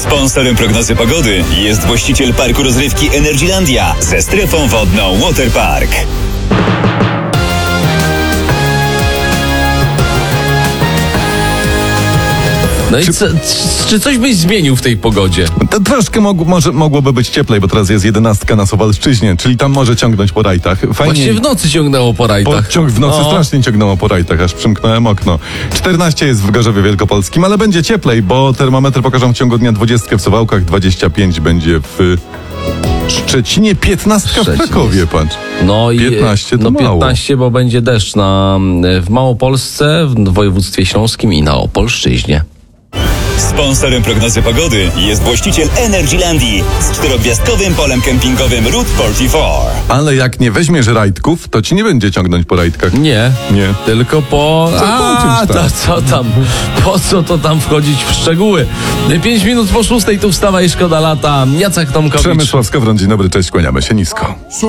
Sponsorem prognozy pogody jest właściciel parku rozrywki Energylandia ze strefą wodną Waterpark. No i czy coś byś zmienił w tej pogodzie? To troszkę mogłoby być cieplej, bo teraz jest 11 na Suwalszczyźnie, czyli tam może ciągnąć po rajtach. Fajnie. Właśnie w nocy ciągnęło po rajtach. W nocy strasznie ciągnęło po rajtach, aż przymknąłem okno. 14 jest w Gorzowie Wielkopolskim, ale będzie cieplej, bo termometry pokażą w ciągu dnia 20 w Suwałkach, 25 będzie w Szczecinie, 15 w Krakowie, patrz. No i 15 to mało. 15, bo będzie deszcz w Małopolsce, w województwie śląskim i na Opolszczyźnie. Sponsorem prognozy pogody jest właściciel Energylandii z 4-gwiazdkowym polem kempingowym Route 44. Ale jak nie weźmiesz rajdków, to ci nie będzie ciągnąć po rajdkach. Nie. Tylko po... Co tam? Po co to tam wchodzić w szczegóły? 5 minut po 6, tu wstawa i szkoda lata. Jacek Tomkowicz. Przemysław Skowron, dzień dobry, cześć, kłaniamy się nisko.